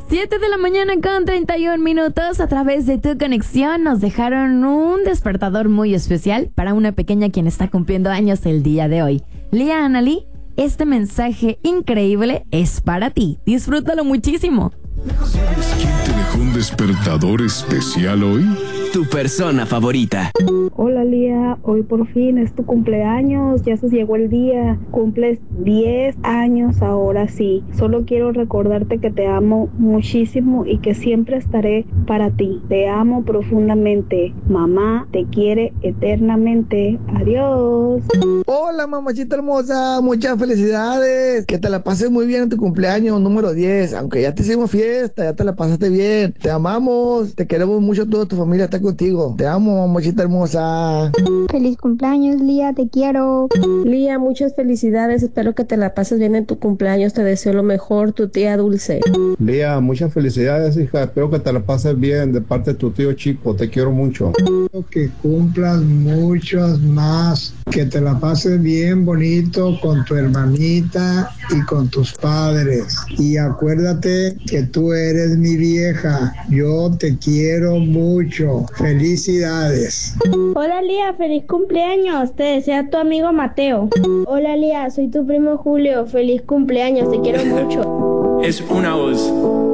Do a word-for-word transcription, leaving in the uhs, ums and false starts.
siete de la mañana con treinta y un minutos. A través de Tu Conexión nos dejaron un despertador muy especial para una pequeña quien está cumpliendo años el día de hoy. Lía Analí, este mensaje increíble es para ti. Disfrútalo muchísimo. ¿Sabes quién te dejó un despertador especial hoy? Tu persona favorita. Hola Lía, hoy por fin es tu cumpleaños, ya se llegó el día, cumples diez años ahora sí. Solo quiero recordarte que te amo muchísimo y que siempre estaré para ti. Te amo profundamente, mamá te quiere eternamente. Adiós. Hola mamachita hermosa, muchas felicidades, que te la pases muy bien en tu cumpleaños número diez, aunque ya te hicimos fiesta, ya te la pasaste bien, te amamos, te queremos mucho, toda tu familia está contigo, te amo mamachita hermosa. Feliz cumpleaños Lía, te quiero. Lía, muchas felicidades, espero que te la pases bien en tu cumpleaños, te deseo lo mejor, tu tía Dulce. Lía, muchas felicidades hija, espero que te la pases bien de parte de tu tío Chico, te quiero mucho. Que cumplas muchos más, que te la pases bien bonito con tu hermanita y con tus padres, y acuérdate que tú eres mi vieja, yo te quiero mucho, felicidades. Hola Lía, feliz cumpleaños, te desea tu amigo Mateo. Hola Lía, soy tu primo Julio, feliz cumpleaños, te quiero mucho. Es una voz.